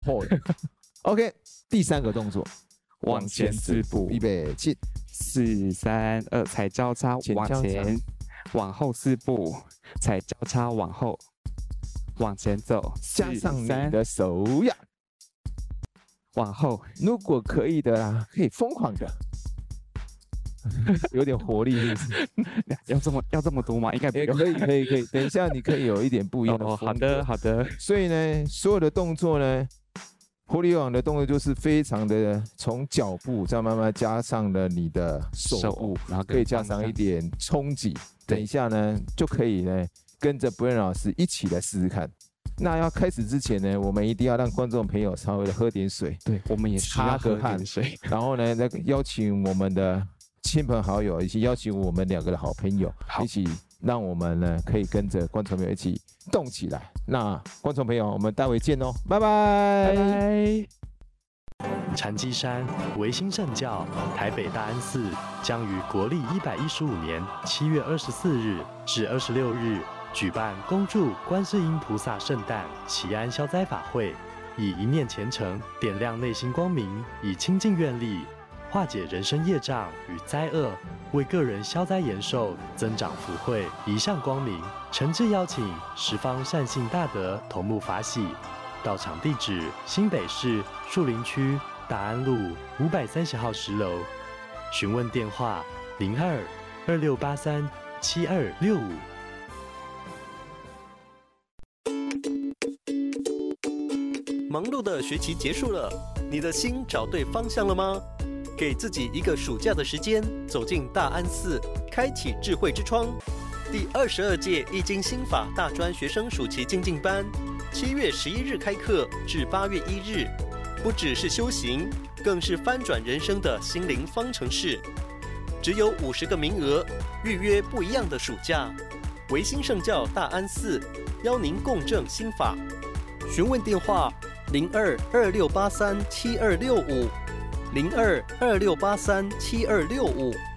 破的。OK， 第3个动作， 往前4步， 预备起 ，4、3、2，踩交叉往前，往后4步，踩交叉往后，往前走， 加上你的手呀， 往后。 如果可以的啦，可以疯狂的。有点活力是不是？ 要这么多吗？应该不用。 可以。等一下你可以有一点不一样的风格。 好的。 所以呢，所有的动作呢，活力网的动作就是非常的从脚步再慢慢加上了你的手部，然后可以加上一点冲击。等一下呢，就可以呢跟着 Brian 老师一起来试试看。那要开始之前呢，我们一定要让观众朋友稍微的喝点水。 对，我们也擦个汗水。然后呢，邀请我们的亲朋好友，以及邀请我们2个的好朋友一起，让我们呢可以跟着观众朋友一起动起来。那观众朋友，我们待会见哦，拜拜。 拜拜。 禅机山维新圣教台北大安寺将于国历115年7月24日至26日举办恭祝观世音菩萨圣诞祈安消灾法会，以一念虔诚点亮内心光明，以清净愿力化解人生业障与灾厄，为个人消灾延寿，增长福慧，一向光明。诚挚邀请十方善信大德同沐法喜。到场地址：新北市树林区大安路530号10楼。询问电话：02-2683-7265。 忙碌的学期结束了，你的心找对方向了吗？给自己一个暑假的时间，走进大安寺，开启智慧之窗。第22届易经心法大专学生暑期精进班，7月11日开课至8月1日，不只是修行，更是翻转人生的心灵方程式。只有50个名额，预约不一样的暑假。维新圣教大安寺邀您共振心法。询问电话：02-2683-7265，02-2683-7265。